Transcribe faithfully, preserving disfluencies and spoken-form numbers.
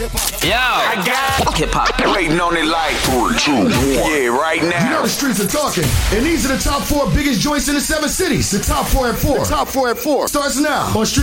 Yo, I got hip hop. Waiting on it like three, two, one. Yeah, right now. You know the streets are talking, and these are the top four biggest joints in the seven cities. The top four at four. The top four at four starts now on Street.